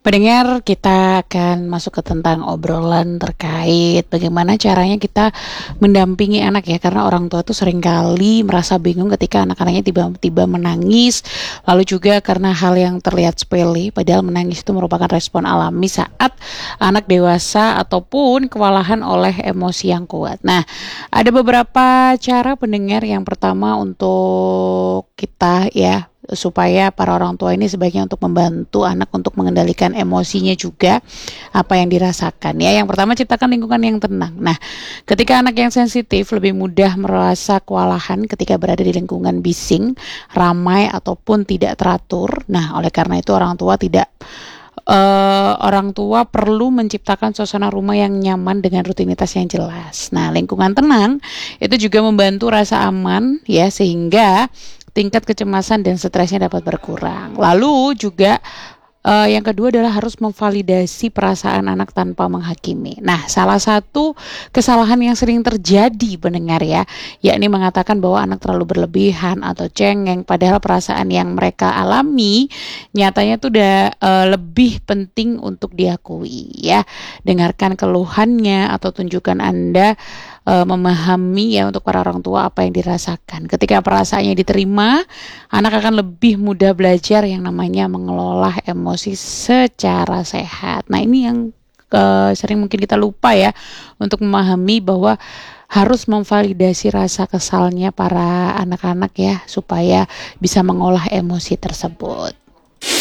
Pendengar, kita akan masuk ke tentang obrolan terkait bagaimana caranya kita mendampingi anak ya, karena orang tua tuh seringkali merasa bingung ketika anak-anaknya tiba-tiba menangis, lalu juga karena hal yang terlihat sepele, padahal menangis itu merupakan respon alami saat anak dewasa ataupun kewalahan oleh emosi yang kuat. Nah, ada beberapa cara pendengar. Yang pertama untuk kita ya, supaya para orang tua ini sebaiknya untuk membantu anak untuk mengendalikan emosinya juga apa yang dirasakan ya. Yang pertama, ciptakan lingkungan yang tenang. Nah, ketika anak yang sensitif lebih mudah merasa kewalahan ketika berada di lingkungan bising, ramai ataupun tidak teratur. Nah, oleh karena itu orang tua perlu menciptakan suasana rumah yang nyaman dengan rutinitas yang jelas. Nah, lingkungan tenang itu juga membantu rasa aman ya, sehingga tingkat kecemasan dan stresnya dapat berkurang. Lalu juga yang kedua adalah harus memvalidasi perasaan anak tanpa menghakimi. Nah, salah satu kesalahan yang sering terjadi pendengar ya, yakni mengatakan bahwa anak terlalu berlebihan atau cengeng, padahal perasaan yang mereka alami nyatanya tuh udah lebih penting untuk diakui ya. Dengarkan keluhannya atau tunjukkan Anda memahami ya untuk para orang tua apa yang dirasakan. Ketika perasaannya diterima, anak akan lebih mudah belajar yang namanya mengelola emosi secara sehat. Nah, ini yang sering mungkin kita lupa ya, untuk memahami bahwa harus memvalidasi rasa kesalnya para anak-anak ya, supaya bisa mengolah emosi tersebut.